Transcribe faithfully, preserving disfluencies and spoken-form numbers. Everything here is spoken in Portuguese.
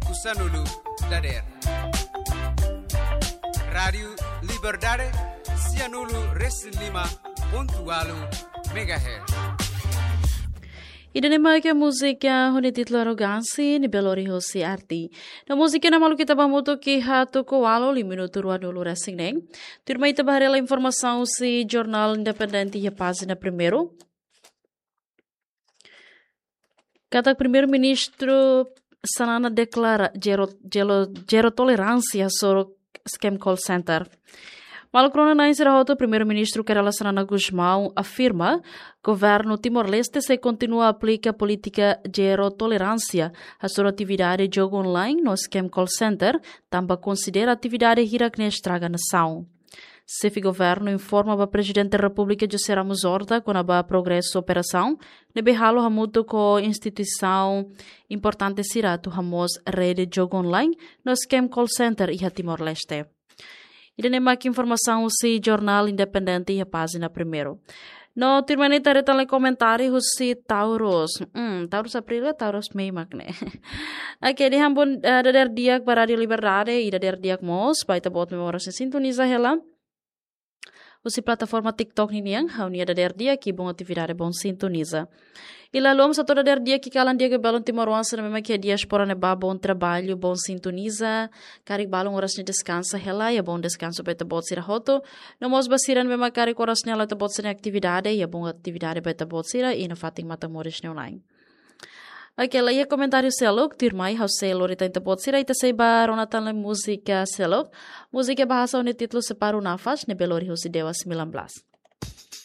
Kusanulu Dader. Rádio Liberdade Cianulu Resilima Pontualu Megahertz. Ida nema que a música hone título arrogancy ni belori hosi arti. Na música na malu kita bamuto que hato koalo li minuto rua dulu resineng. Turma ita baharela informação si Jornal Independente e a página primeiro. Kata primeiro-ministro Sanana declara zero, zero, zero tolerância sobre scam call center. Malcrona na Inserahoto, o primeiro-ministro Kerala Sanana Gusmão afirma que o governo Timor-Leste se continua a aplicar a política zero tolerância à sua atividade de jogo online no scam call center, também considera a atividade que estraga a nação. Se o governo informa o presidente da República José Ramos Horta quando há progresso da operação, deve halo hamuto com a instituição importante siratu hamos rede de jogo online no scam call center e a Timor-Leste. E nem aqui informação se Jornal Independente e a página primeiro. No terminita retale comentário se Taurus. Hmm, Taurus April, Taurus Mei magne. Aqui di hambun dader diak para Radio Liberdade e dader diak mos, baita bot memoras sintoniza hela. Usi plataforma TikTok niniang, haunia dader diak ki bom atividade bom sintoniza. E lá lomos a toda der dia que calam dia que belon timoruança na mesma que a diaspora ne ba bom trabalho, bom sintoniza, cari balon horas ne descansa hela e bom descanso beta bot sira hoto. No mos basira ne mesma cari horas ne la bot sira atividade e bom atividade beta bot sira e na fating matamores ne online. Aquela ia comentário selok, tirmai hause lorita inte bot sira ita sei ba ronatan le música selok. Música bahasa ne título separu nafas ne belori hosi dewa sembilan belas.